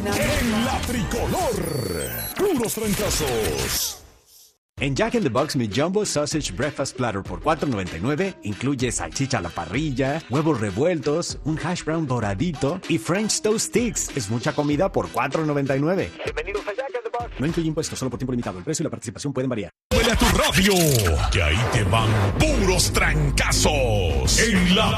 En la tricolor, puros trancazos. En Jack in the Box, mi Jumbo Sausage Breakfast Platter por $4.99 incluye salchicha a la parrilla, huevos revueltos, un hash brown doradito y French Toast Sticks. Es mucha comida por $4.99. Bienvenidos a Jack in the Box. No incluye impuestos, solo por tiempo limitado. El precio y la participación pueden variar. Huele a tu radio, que ahí te van puros trancazos. En la